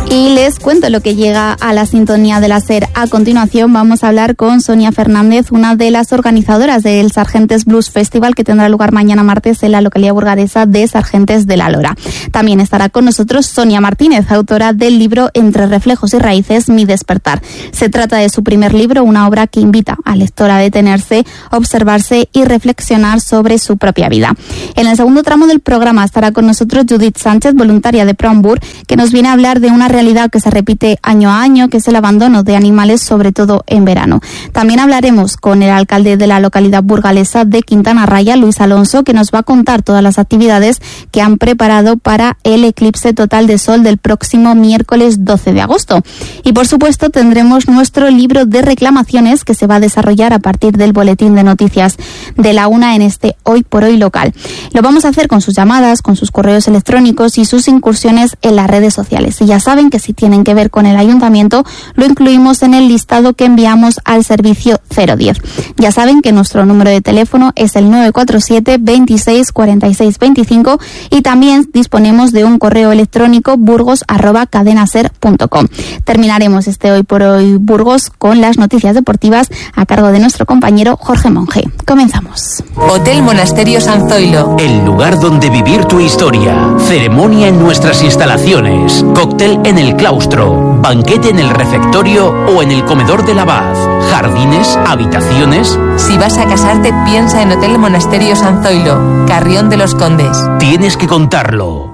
Y les cuento lo que llega a la sintonía de la SER. A continuación vamos a hablar con Sonia Fernández, una de las organizadoras del Sargentes Blues Festival, que tendrá lugar mañana martes en la localidad burgalesa de Sargentes de la Lora. También estará con nosotros Sonia Martínez, autora del libro Entre reflejos y raíces, mi despertar. Se trata de su primer libro, una obra que invita al lector a detenerse, observarse y reflexionar sobre su propia vida. En el segundo tramo del programa estará con nosotros Judith Sánchez, voluntaria de Prombur, que nos viene a hablar de una realidad que se repite año a año, que es el abandono de animales, sobre todo en verano. También hablaremos con el alcalde de la localidad burgalesa de Quintana Raya, Luis Alonso, que nos va a contar todas las actividades que han preparado para el eclipse total de sol del próximo miércoles 12 de agosto. Y por supuesto tendremos nuestro libro de reclamaciones, que se va a desarrollar a partir del boletín de noticias de la 1 en este Hoy por Hoy local. Lo vamos a hacer con sus llamadas, con sus correos electrónicos y sus incursiones en las redes sociales. Y ya saben que si tienen que ver con el ayuntamiento, lo incluimos en el listado que enviamos al servicio 010. Ya saben que nuestro número de teléfono es el 947 26 46 25 y también disponemos de un correo electrónico burgos@cadenaser.com. Terminaremos este Hoy por Hoy Burgos con las noticias deportivas a cargo de nuestro compañero Jorge Monge. Comenzamos. Hotel Monasterio San Zoilo. El lugar donde vivir tu historia. Ceremonia en nuestras instalaciones. Cóctel en el claustro. Banquete en el refectorio o en el comedor del abad. Jardines, habitaciones. Si vas a casarte, piensa en Hotel Monasterio San Zoilo, Carrión de los Condes. Tienes que contarlo.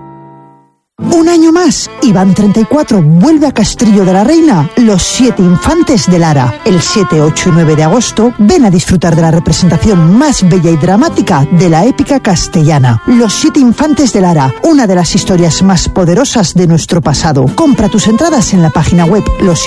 Un año más, Iván 34 vuelve a Castrillo de la Reina, Los 7 Infantes de Lara. El 7, 8 y 9 de agosto, ven a disfrutar de la representación más bella y dramática de la épica castellana. Los 7 Infantes de Lara, una de las historias más poderosas de nuestro pasado. Compra tus entradas en la página web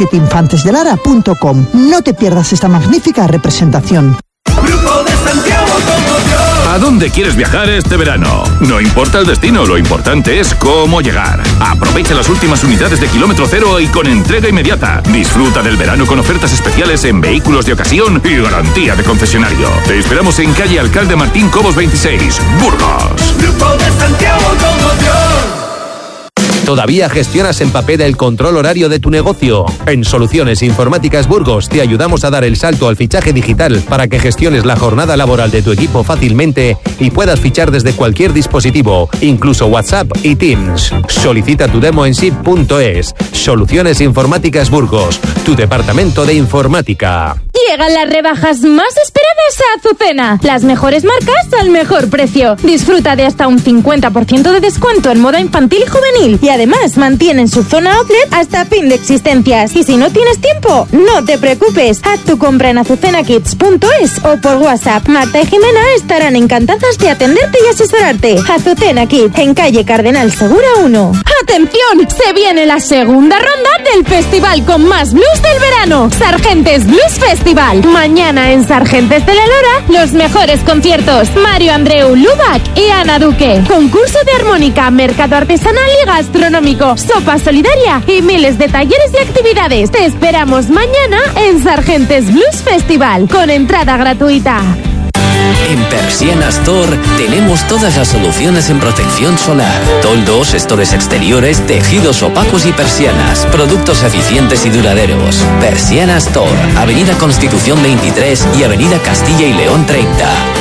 los7infantesdelara.com. No te pierdas esta magnífica representación. Grupo de Santiago Automoción. ¿A dónde quieres viajar este verano? No importa el destino, lo importante es cómo llegar. Aprovecha las últimas unidades de kilómetro cero y con entrega inmediata. Disfruta del verano con ofertas especiales en vehículos de ocasión y garantía de concesionario. Te esperamos en calle Alcalde Martín Cobos 26, Burgos. Grupo de Santiago Automoción. ¿Todavía gestionas en papel el control horario de tu negocio? En Soluciones Informáticas Burgos te ayudamos a dar el salto al fichaje digital para que gestiones la jornada laboral de tu equipo fácilmente y puedas fichar desde cualquier dispositivo, incluso WhatsApp y Teams. Solicita tu demo en SIP.es. Soluciones Informáticas Burgos, tu departamento de informática. Llegan las rebajas más esperadas a Azucena. Las mejores marcas al mejor precio. Disfruta de hasta un 50% de descuento en moda infantil y juvenil. Y además mantienen su zona outlet hasta fin de existencias. Y si no tienes tiempo, no te preocupes. Haz tu compra en azucenakids.es o por WhatsApp. Marta y Jimena estarán encantadas de atenderte y asesorarte. Azucena Kids, en calle Cardenal Segura 1. ¡Atención! Se viene la segunda ronda del festival con más blues del verano. Sargentes Blues Festival. Mañana en Sargentes de la Lora, los mejores conciertos. Mario Andreu, Lubac y Ana Duque. Concurso de armónica, mercado artesanal y gastronómico, sopa solidaria y miles de talleres y actividades. Te esperamos mañana en Sargentes Blues Festival, con entrada gratuita. En Persiana Store tenemos todas las soluciones en protección solar. Toldos, estores exteriores, tejidos opacos y persianas. Productos eficientes y duraderos. Persiana Store, Avenida Constitución 23 y Avenida Castilla y León 30.